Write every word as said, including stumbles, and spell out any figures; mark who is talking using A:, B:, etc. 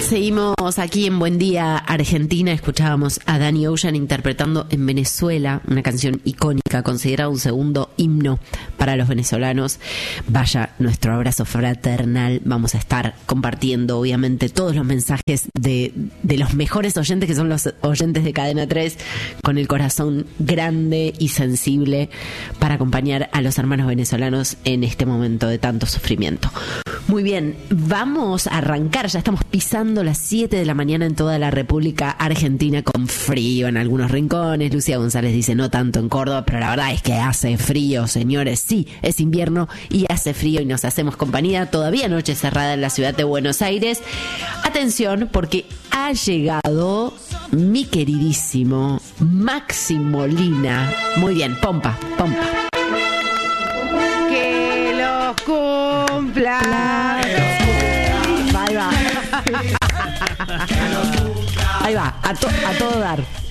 A: Seguimos aquí en Buen Día Argentina. Escuchábamos a Danny Ocean interpretando En Venezuela, una canción icónica, considerada un segundo himno para los venezolanos. Vaya, nuestro abrazo fraternal. Vamos a estar compartiendo, obviamente, todos los mensajes de, de los mejores oyentes, que son los oyentes de Cadena tres, con el corazón grande y sensible para acompañar a los hermanos venezolanos en este momento de tanto sufrimiento. Muy bien, vamos a arrancar. Ya estamos pisando las siete de la mañana en toda la República Argentina, con frío en algunos rincones. Lucía González dice no tanto en Córdoba, pero la verdad es que hace frío, señores. Sí, es invierno y hace frío y nos hacemos compañía. Todavía noche cerrada en la ciudad de Buenos Aires. Atención, porque ha llegado mi queridísimo Maxi Molina. Muy bien, pompa, pompa.
B: Que los cumpla.
A: Ahí va. Ahí va, a, to- a todo dar.